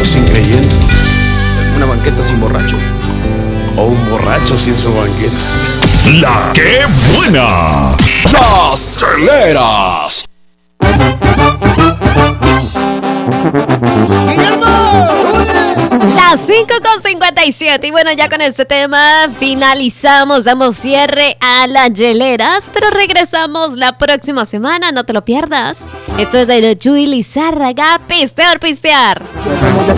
sin creyentes, una banqueta sin borracho o un borracho sin su banqueta. ¡La que buena! ¡Las Cheleras! Las 5:57. Y bueno, ya con este tema finalizamos, damos cierre a las Cheleras, pero regresamos la próxima semana, no te lo pierdas. Esto es de Chuy Lizárraga, Pistear.